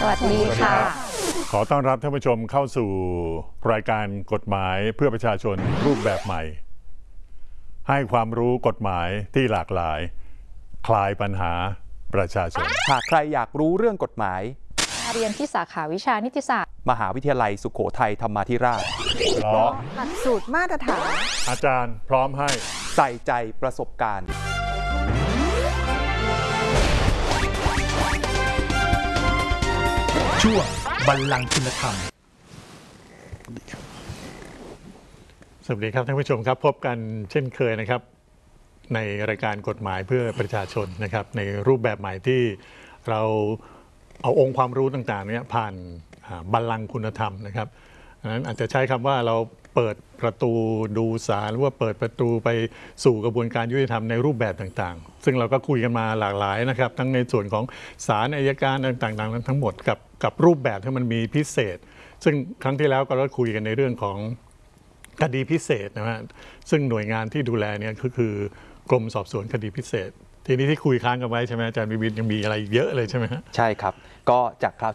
สวัสดีค่ะขอต้อนรับท่านผู้ชมเข้าสู่รายการกฎหมายเพื่อประชาชนรูปแบบใหม่ ให้ความรู้กฎหมายที่หลากหลายคลายปัญหาประชาชนหากใครอยากรู้เรื่องกฎหมายเรียนที่สาขาวิชานิติศาสตร์มหาวิทยาลัยสุโขทัยธรรมาธิราชเพราะหลักสูตรมาตรฐานอาจารย์พร้อมให้ใส่ใจประสบการณ์ช่วงบัลลังก์คุณธรรมสวัสดีครับท่านผู้ชมครับพบกันเช่นเคยนะครับในรายการกฎหมายเพื่อประชาชนนะครับในรูปแบบใหม่ที่เราเอาองค์ความรู้ต่างๆนี้ผ่านบัลลังก์คุณธรรมนะครับดังนั้นอาจจะใช้คำว่าเราเปิดประตูดูศาลหรือว่าเปิดประตูไปสู่กระบวนการยุติธรรมในรูปแบบต่างๆซึ่งเราก็คุยกันมาหลากหลายนะครับทั้งในส่วนของศาลอัยการต่างๆนั้นทั้งหมดกับรูปแบบที่มันมีพิเศษซึ่งครั้งที่แล้วก็เราคุยกันในเรื่องของคดีพิเศษนะฮะซึ่งหน่วยงานที่ดูแลเนี่ยก็คือกรมสอบสวนคดีพิเศษทีนี้ที่คุยค้างกันไว้ใช่ไหมอาจารย์วิวิธยังมีอะไรเยอะเลยใช่ไหมฮะใช่ครับก็จากคราว